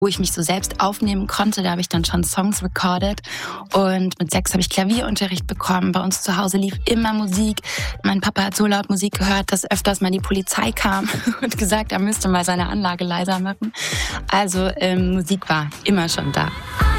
wo ich mich so selbst aufnehmen konnte. Da habe ich dann schon Songs recorded. Und mit 6 habe ich Klavierunterricht bekommen. Bei uns zu Hause lief immer Musik. Mein Papa hat so laut Musik gehört, dass öfters mal die Polizei kam und gesagt, er müsste mal seine Anlage leiser machen. Also Musik war immer schon da.